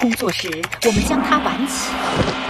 工作时，我们将它挽起。